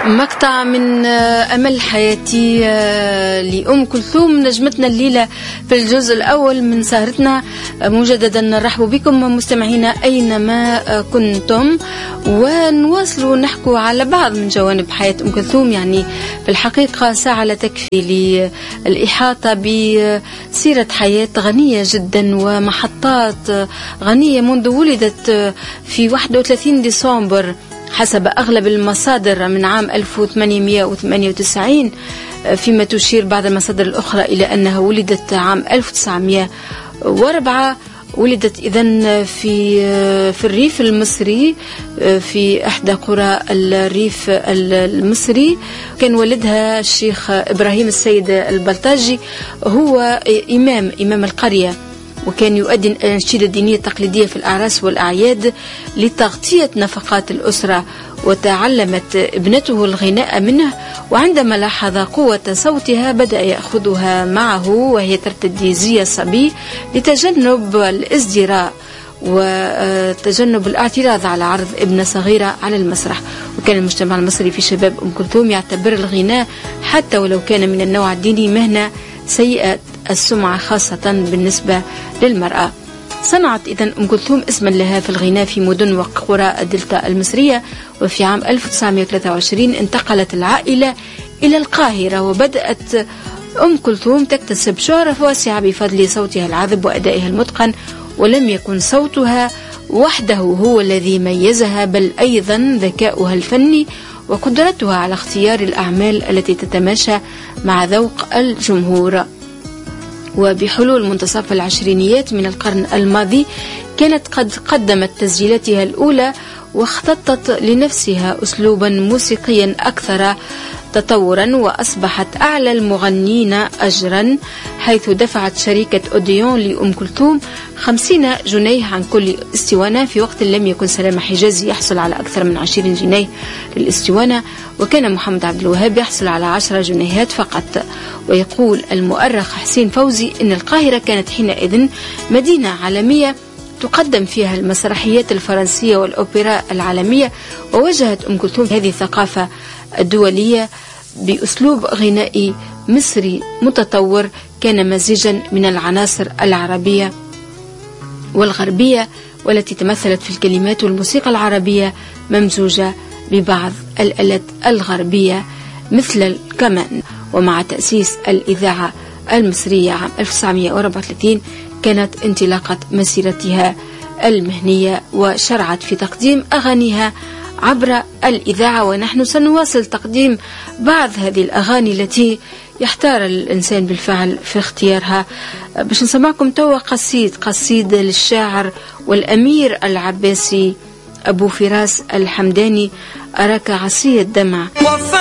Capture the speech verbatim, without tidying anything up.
مقطع من أمل حياتي لأم كلثوم نجمتنا الليلة في الجزء الأول من سهرتنا. مجددا نرحب بكم مستمعينا أينما كنتم، ونواصل نحكو على بعض من جوانب حياة أم كلثوم. يعني في الحقيقة ساعة لا تكفي للإحاطة بسيرة حياة غنية جدا ومحطات غنية منذ ولدت في واحد وثلاثين ديسمبر حسب أغلب المصادر من عام ألف وثمانمئة وثمانية وتسعين، فيما تشير بعض المصادر الأخرى إلى أنها ولدت عام ألف وتسعمئة وأربعة. ولدت إذن في في الريف المصري، في إحدى قرى الريف المصري. كان والدها الشيخ إبراهيم السيد البلطاجي، هو إمام إمام القرية، وكان يؤدي الأنشطة الدينية التقليدية في الأعراس والأعياد لتغطية نفقات الأسرة. وتعلمت ابنته الغناء منه، وعندما لاحظ قوة صوتها بدأ يأخذها معه وهي ترتدي زي الصبي لتجنب الازدراء وتجنب الاعتراض على عرض ابنة صغيرة على المسرح. وكان المجتمع المصري في شباب أم كلثوم يعتبر الغناء حتى ولو كان من النوع الديني مهنة سيئة السمعة، خاصة بالنسبة للمرأة. صنعت إذن أم كلثوم اسما لها في الغناء في مدن وقرى الدلتا المصرية. وفي عام ألف وتسعمئة وثلاثة وعشرين انتقلت العائلة إلى القاهرة، وبدأت أم كلثوم تكتسب شهرة واسعة بفضل صوتها العذب وأدائها المتقن. ولم يكن صوتها وحده هو الذي ميزها، بل أيضا ذكاؤها الفني وقدرتها على اختيار الأعمال التي تتماشى مع ذوق الجمهور. وبحلول منتصف العشرينيات من القرن الماضي كانت قد قدمت تسجيلاتها الأولى، واختطت لنفسها أسلوبا موسيقيا أكثر تطورا، وأصبحت أعلى المغنين أجرا، حيث دفعت شركة أوديون لأم كلثوم خمسين جنيه عن كل اسطوانة، في وقت لم يكن سلام حجازي يحصل على أكثر من عشرين جنيه للاسطوانة، وكان محمد عبد الوهاب يحصل على عشر جنيهات فقط. ويقول المؤرخ حسين فوزي إن القاهرة كانت حينئذ مدينة عالمية تقدم فيها المسرحيات الفرنسية والأوبرا العالمية، ووجهت أم كلثوم هذه الثقافة الدولية بأسلوب غنائي مصري متطور كان مزيجا من العناصر العربية والغربية، والتي تمثلت في الكلمات والموسيقى العربية ممزوجة ببعض الآلات الغربية مثل الكمان. ومع تأسيس الإذاعة المصرية عام ألف وتسعمئة وأربعة وثلاثين كانت انطلاقة مسيرتها المهنية، وشرعت في تقديم أغانيها عبر الإذاعة. ونحن سنواصل تقديم بعض هذه الأغاني التي يحتار الإنسان بالفعل في اختيارها. باش نسمعكم توا قصيد قصيد للشاعر والأمير العباسي أبو فراس الحمداني، أراك عصي الدمع.